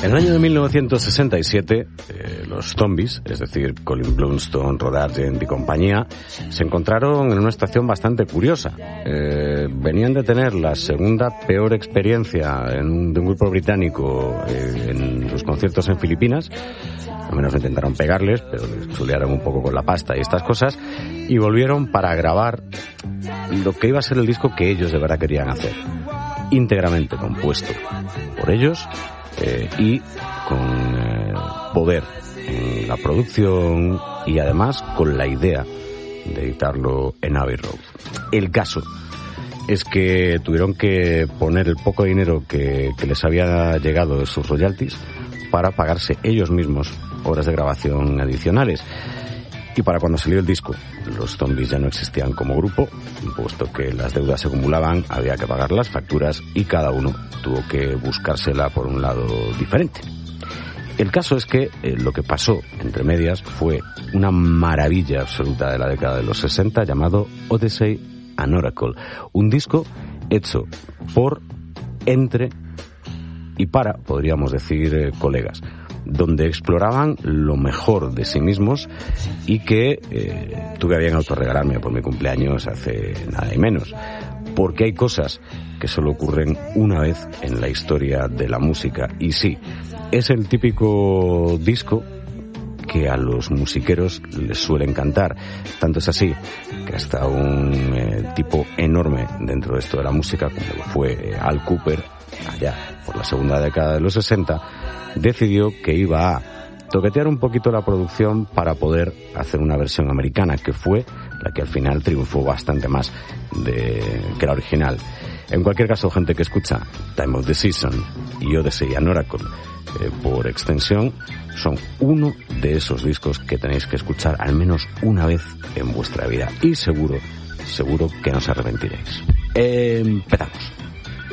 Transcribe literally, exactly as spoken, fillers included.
En el año de mil novecientos sesenta y siete, eh, los Zombies, es decir, Colin Blunstone, Rod Argent y compañía, se encontraron en una situación bastante curiosa. Eh, venían de tener la segunda peor experiencia en un, de un grupo británico eh, en los conciertos en Filipinas. Al menos intentaron pegarles, pero les chulearon un poco con la pasta y estas cosas, y volvieron para grabar lo que iba a ser el disco que ellos de verdad querían hacer, íntegramente compuesto por ellos, eh, y con eh, poder en la producción y además con la idea de editarlo en Abbey Road. El caso es que tuvieron que poner el poco dinero que, que les había llegado de sus royalties para pagarse ellos mismos horas de grabación adicionales. Y para cuando salió el disco, los Zombies ya no existían como grupo, puesto que las deudas se acumulaban, había que pagar las facturas y cada uno tuvo que buscársela por un lado diferente. El caso es que eh, lo que pasó entre medias fue una maravilla absoluta de la década de los sesenta llamado Odyssey and Oracle, un disco hecho por, entre y para, podríamos decir, eh, colegas, donde exploraban lo mejor de sí mismos y que eh, tuve a bien autorregalarme por mi cumpleaños hace nada y menos, porque hay cosas que solo ocurren una vez en la historia de la música. Y sí, es el típico disco que a los musiqueros les suele encantar. Tanto es así que hasta un eh, tipo enorme dentro de esto de la música, como lo fue eh, Al Cooper, allá por la segunda década de los sesenta, decidió que iba a toquetear un poquito la producción para poder hacer una versión americana, que fue la que al final triunfó bastante más de, que la original. En cualquier caso, gente que escucha Time of the Season y Odyssey and Oracle eh, por extensión, son uno de esos discos que tenéis que escuchar al menos una vez en vuestra vida, y seguro, seguro que no os arrepentiréis. Eh, empezamos.